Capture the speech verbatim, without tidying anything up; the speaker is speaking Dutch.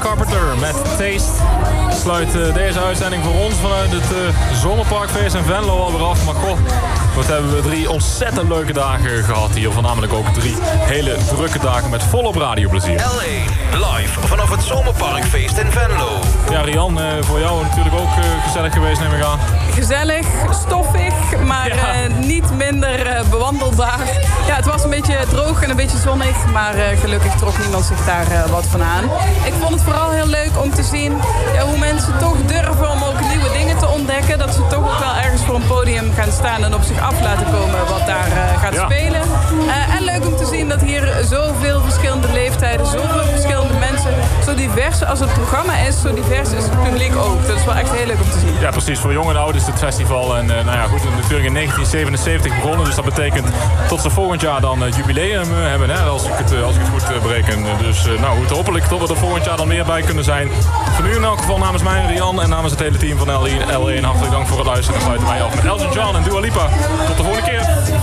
Carpenter met Taste sluit uh, deze uitzending voor ons vanuit het uh, Zomerparkfeest in Venlo alweer af. Maar goh, wat hebben we drie ontzettend leuke dagen gehad hier. Voornamelijk ook drie hele drukke dagen met volop radioplezier. L één live vanaf het Zomerparkfeest in Venlo. Ja, Rian, uh, voor jou natuurlijk ook uh, gezellig geweest, neem ik aan. Gezellig, stoffig, maar ja. uh, niet minder uh, bewandelbaar. Ja, het was een beetje droog en een beetje zonnig, maar uh, gelukkig trok niemand zich daar uh, wat van aan. Ik vond het vooral heel leuk om te zien ja, hoe mensen toch durven om ook nieuwe dingen te ontdekken. Dat ze toch ook wel ergens voor een podium gaan staan en op zich af laten komen wat daar uh, gaat ja. spelen. Uh, en leuk om te zien dat hier zoveel verschillende leeftijden, zoveel verschillende mensen, zo divers als het programma is, zo divers is het publiek ook. Dat is wel echt heel leuk om te zien. Ja, precies. Voor jong en oud is het festival. En uh, nou ja, goed, natuurlijk in negentien zevenenzeventig begonnen. Dus dat betekent tot ze volgend jaar dan uh, jubileum uh, hebben, hè, als, ik het, uh, als ik het goed uh, bereken. Dus uh, nou goed, hopelijk dat we er volgend jaar dan meer bij kunnen zijn. Voor nu in elk geval namens mij, Rian, en namens het hele team van L één, L één hartelijk dank voor het luisteren. Dan sluiten wij af met Elton John en Dua Lipa. Tot de volgende keer.